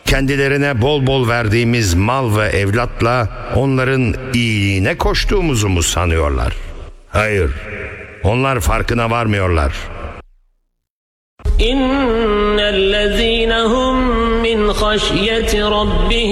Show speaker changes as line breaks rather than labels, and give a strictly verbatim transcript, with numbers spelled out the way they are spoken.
kendilerine bol bol verdiğimiz mal ve evlatla onların iyiliğine koştuğumuzu mu sanıyorlar? Hayır, onlar farkına varmıyorlar.
İnnellezîne hum min haşyeti rabbihim